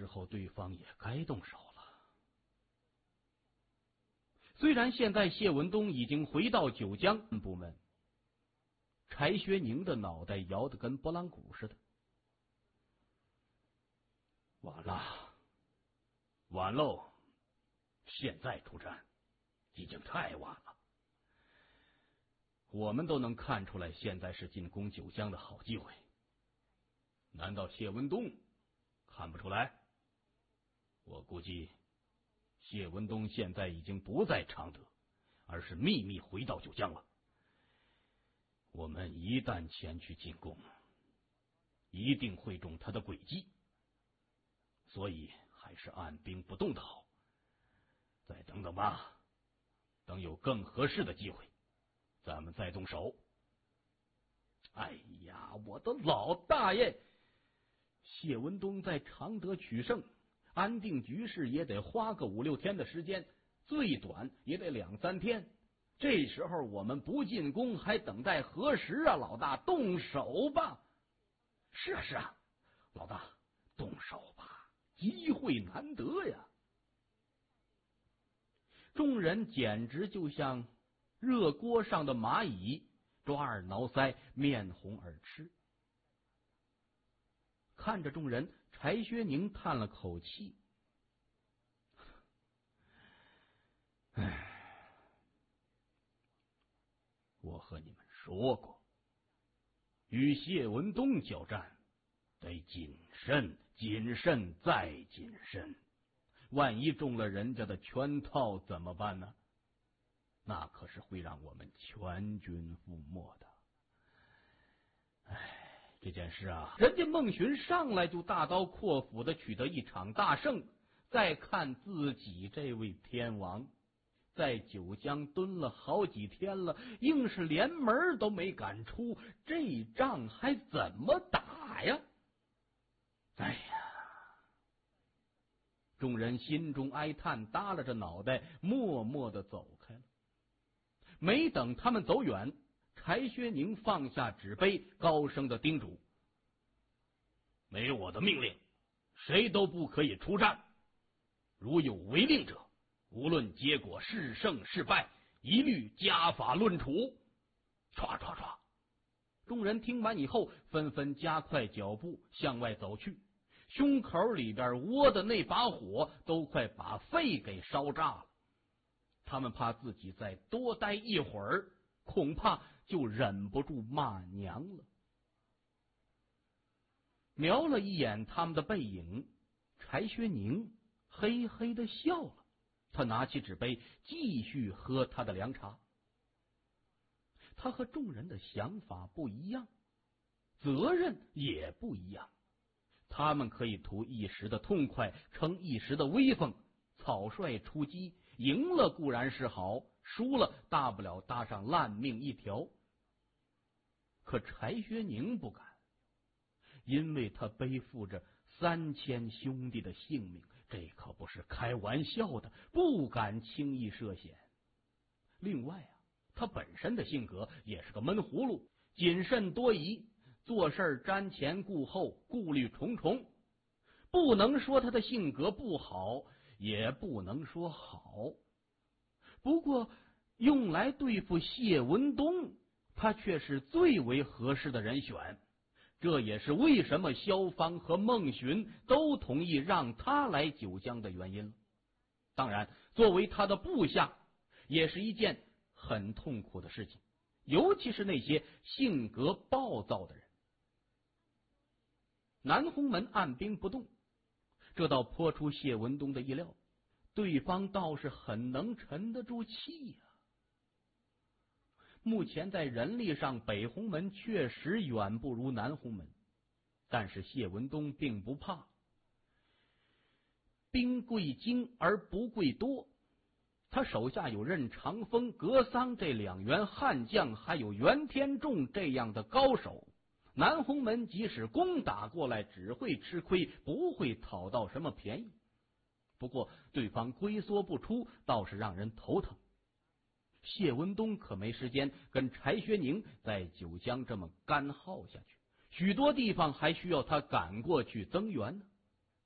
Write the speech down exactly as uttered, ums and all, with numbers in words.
候对方也该动手了。虽然现在谢文东已经回到九江部门，柴学宁的脑袋摇得跟拨浪鼓似的。晚了，晚喽！现在出战，已经太晚了。我们都能看出来，现在是进攻九江的好机会。难道谢文东看不出来？我估计谢文东现在已经不在常德，而是秘密回到九江了。我们一旦前去进攻，一定会中他的诡计，所以还是按兵不动的好。再等等吧，等有更合适的机会，咱们再动手。哎呀，我的老大爷！谢文东在常德取胜，安定局势也得花个五六天的时间，最短也得两三天。这时候我们不进攻，还等待何时啊？老大，动手吧！是啊，是啊，老大，动手吧，机会难得呀！众人简直就像热锅上的蚂蚁，抓耳挠腮，面红耳赤。看着众人，柴学宁叹了口气：“唉，我和你们说过，与谢文东交战，得谨慎，谨慎再谨慎。万一中了人家的圈套怎么办呢？那可是会让我们全军覆没的。唉。”这件事啊，人家孟寻上来就大刀阔斧的取得一场大胜，再看自己这位天王，在九江蹲了好几天了，硬是连门都没敢出，这仗还怎么打呀？哎呀！众人心中哀叹，耷拉着脑袋，默默的走开了。没等他们走远，柴学宁放下纸杯，高声的叮嘱：“没有我的命令，谁都不可以出战。如有违令者，无论结果是胜是败，一律家法论处。”唰唰唰！众人听完以后，纷纷加快脚步向外走去，胸口里边窝的那把火都快把肺给烧炸了。他们怕自己再多待一会儿，恐怕就忍不住骂娘了。瞄了一眼他们的背影，柴学宁嘿嘿的笑了。他拿起纸杯，继续喝他的凉茶。他和众人的想法不一样，责任也不一样。他们可以图一时的痛快，逞一时的威风，草率出击，赢了固然是好，输了大不了搭上烂命一条。可柴学宁不敢，因为他背负着三千兄弟的性命，这可不是开玩笑的，不敢轻易涉险。另外啊，他本身的性格也是个闷葫芦，谨慎多疑，做事瞻前顾后，顾虑重重。不能说他的性格不好，也不能说好。不过用来对付谢文东，他却是最为合适的人选。这也是为什么萧芳和孟寻都同意让他来九江的原因了。当然，作为他的部下，也是一件很痛苦的事情，尤其是那些性格暴躁的人。南红门按兵不动，这倒颇出谢文东的意料，对方倒是很能沉得住气呀、啊。目前在人力上，北红门确实远不如南红门，但是谢文东并不怕。兵贵精而不贵多，他手下有任长风、格桑这两员悍将，还有袁天仲这样的高手。南红门即使攻打过来，只会吃亏，不会讨到什么便宜。不过对方龟缩不出，倒是让人头疼。谢文东可没时间跟柴学宁在九江这么干耗下去，许多地方还需要他赶过去增援呢。